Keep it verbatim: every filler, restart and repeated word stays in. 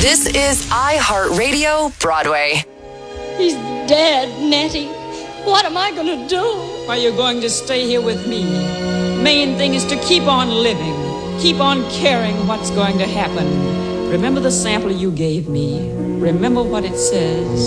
This is iHeartRadio Broadway. He's dead, Nettie. What am I going to do? Why, you're going to stay here with me. Main thing is to keep on living. Keep on caring what's going to happen. Remember the sample you gave me. Remember what it says.